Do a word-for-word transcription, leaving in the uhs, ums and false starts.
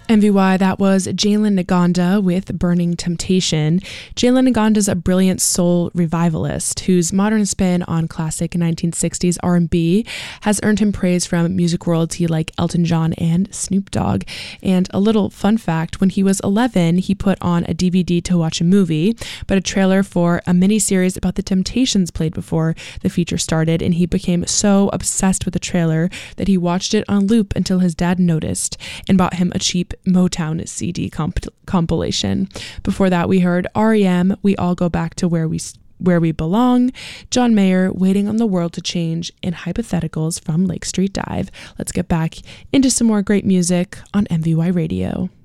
M V Y, that was Jalen Naganda with Burning Temptation. Jalen Naganda is a brilliant soul revivalist whose modern spin on classic nineteen sixties R and B has earned him praise from music royalty like Elton John and Snoop Dogg. And a little fun fact, when he was eleven, he put on a D V D to watch a movie, but a trailer for a miniseries about the Temptations played before the feature started, and he became so obsessed with the trailer that he watched it on loop until his dad noticed and bought him a cheap Motown C D comp- compilation. Before that, we heard R E M, We All Go Back to Where We Where We Belong, John Mayer, Waiting on the World to Change, and Hypotheticals from Lake Street Dive. Let's get back into some more great music on M V Y Radio.